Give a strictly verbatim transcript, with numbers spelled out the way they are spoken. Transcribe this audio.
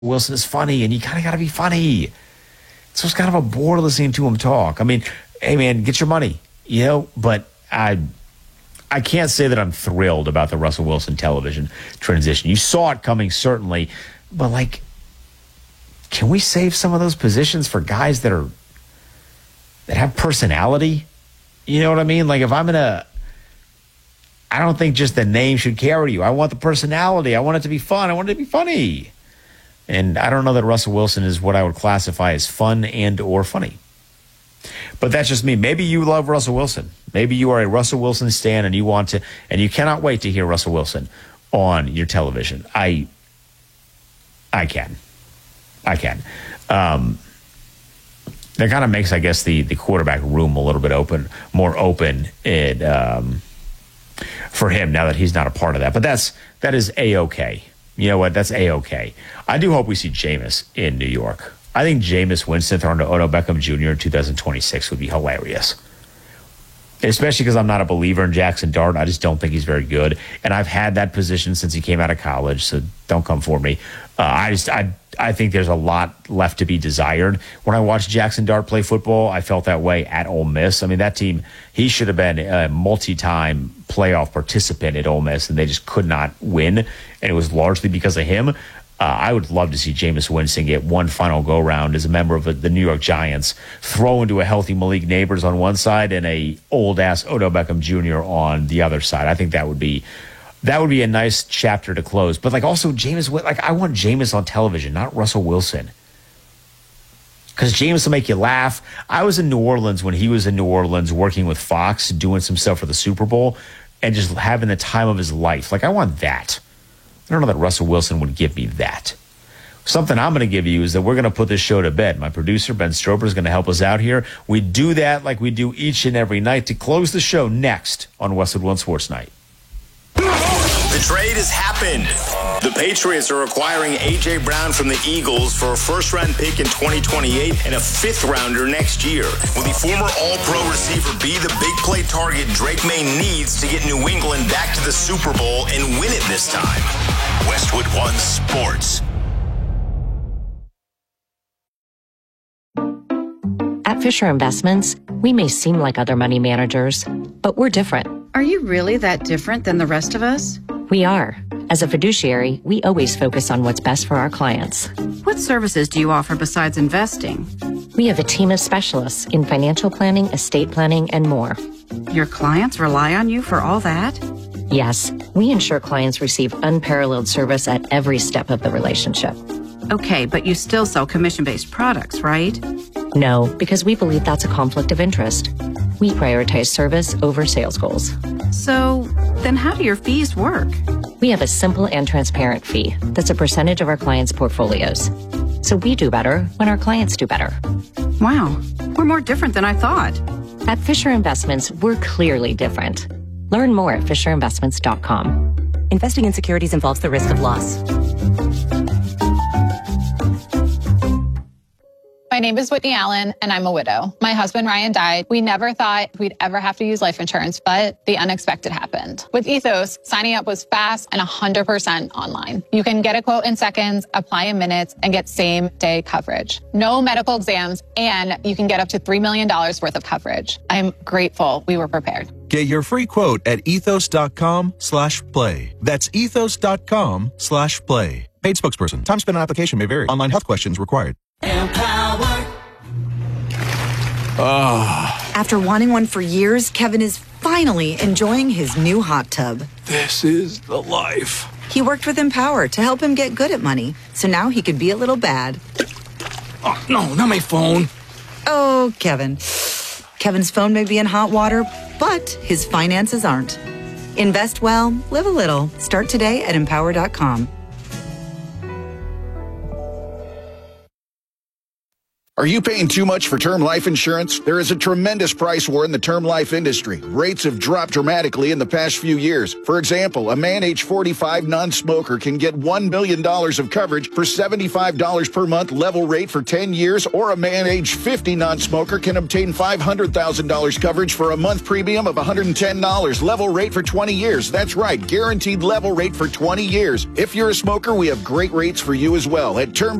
Wilson is funny, and you kind of got to be funny. So it's kind of a bore listening to him talk. I mean, hey, man, get your money, you know, but I I can't say that I'm thrilled about the Russell Wilson television transition. You saw it coming, certainly, but, like, can we save some of those positions for guys that are that have personality? You know what I mean? Like, if I'm going to, I don't think just the name should carry you. I want the personality. I want it to be fun. I want it to be funny. And I don't know that Russell Wilson is what I would classify as fun and or funny. But that's just me. Maybe you love Russell Wilson. Maybe you are a Russell Wilson stan and you want to, and you cannot wait to hear Russell Wilson on your television. I, I can. I can. Um, that kind of makes, I guess, the, the quarterback room a little bit open, more open and, um, for him now that he's not a part of that. But that's, that is A-okay. You know what? That's A-okay. I do hope we see Jameis in New York. I think Jameis Winston thrown to Odell Beckham Junior in two thousand twenty-six would be hilarious. Especially because I'm not a believer in Jackson Dart. I just don't think he's very good. And I've had that position since he came out of college, so don't come for me. Uh, I just I I think there's a lot left to be desired. When I watched Jackson Dart play football, I felt that way at Ole Miss. I mean, that team, he should have been a multi-time playoff participant at Ole Miss, and they just could not win. And it was largely because of him. Uh, I would love to see Jameis Winston get one final go-round as a member of the New York Giants, throw into a healthy Malik Neighbors on one side and a old-ass Odell Beckham Junior on the other side. I think that would be that would be a nice chapter to close. But, like, also Jameis, like, I want Jameis on television, not Russell Wilson. Because Jameis will make you laugh. I was in New Orleans when he was in New Orleans working with Fox, doing some stuff for the Super Bowl, and just having the time of his life. Like, I want that. I don't know that Russell Wilson would give me that. Something I'm going to give you is that we're going to put this show to bed. My producer, Ben Stroper, is going to help us out here. We do that like we do each and every night to close the show next on Westwood One Sports Night. The trade has happened. The Patriots are acquiring A J. Brown from the Eagles for a first-round pick in twenty twenty-eight and a fifth-rounder next year. Will the former All-Pro receiver be the big play target Drake May needs to get New England back to the Super Bowl and win it this time? Westwood One Sports. At Fisher Investments, we may seem like other money managers, but we're different. Are you really that different than the rest of us? We are. As a fiduciary, we always focus on what's best for our clients. What services do you offer besides investing? We have a team of specialists in financial planning, estate planning, and more. Your clients rely on you for all that? Yes, we ensure clients receive unparalleled service at every step of the relationship. Okay, but you still sell commission-based products, right? No, because we believe that's a conflict of interest. We prioritize service over sales goals. So, then how do your fees work? We have a simple and transparent fee that's a percentage of our clients' portfolios. So we do better when our clients do better. Wow, we're more different than I thought. At Fisher Investments, we're clearly different. Learn more at fisher investments dot com. Investing in securities involves the risk of loss. My name is Whitney Allen, and I'm a widow. My husband, Ryan, died. We never thought we'd ever have to use life insurance, but the unexpected happened. With Ethos, signing up was fast and one hundred percent online. You can get a quote in seconds, apply in minutes, and get same-day coverage. No medical exams, and you can get up to three million dollars worth of coverage. I'm grateful we were prepared. Get your free quote at ethos.com slash play. That's ethos.com slash play. Paid spokesperson. Time spent on application may vary. Online health questions required. Empower. Oh. After wanting one for years, Kevin is finally enjoying his new hot tub. This is the life. He worked with Empower to help him get good at money, so now he could be a little bad. Oh, no, not my phone. Oh, Kevin. Kevin's phone may be in hot water, but his finances aren't. Invest well, live a little. Start today at empower dot com. Are you paying too much for term life insurance? There is a tremendous price war in the term life industry. Rates have dropped dramatically in the past few years. For example, a man age forty-five non-smoker can get one million dollars of coverage for seventy-five dollars per month level rate for ten years, or a man age fifty non-smoker can obtain five hundred thousand dollars coverage for a month premium of one hundred ten dollars level rate for twenty years. That's right, guaranteed level rate for twenty years. If you're a smoker, we have great rates for you as well at term